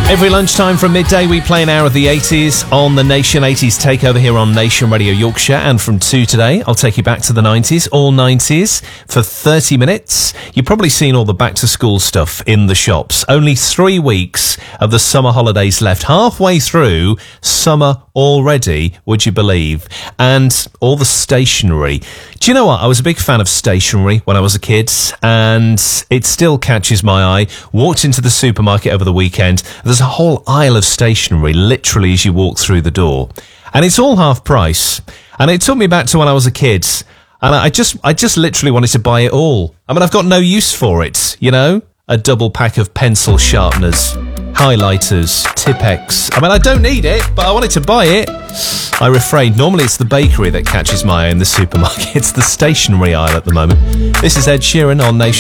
Every lunchtime from midday, we play an hour of the 80s on the Nation 80s Takeover here on Nation Radio Yorkshire. And from 2 today, I'll take you back to the 90s, all 90s, for 30 minutes. You've probably seen all the back-to-school stuff in the shops. Only 3 weeks of the summer holidays left. Halfway through summer already, would you believe? And all the stationery. Do you know what? I was a big fan of stationery when I was a kid, and it still catches my eye. Walked into the supermarket over the weekend. There's a whole aisle of stationery, literally, as you walk through the door. And it's all half price. And it took me back to when I was a kid. And I just literally wanted to buy it all. I mean, I've got no use for it, you know? A double pack of pencil sharpeners, highlighters, Tipp-Ex. I mean, I don't need it, but I wanted to buy it. I refrained. Normally it's the bakery that catches my eye in the supermarket. It's the stationery aisle at the moment. This is Ed Sheeran on Nation.